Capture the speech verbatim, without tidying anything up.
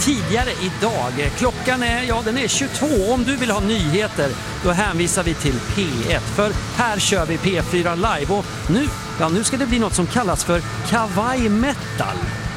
tidigare idag. Klockan är, ja, den är tjugotvå. Om du vill ha nyheter, då hänvisar vi till P ett. För här kör vi P fyra live och nu, ja, nu ska det bli något som kallas för kavaj metal.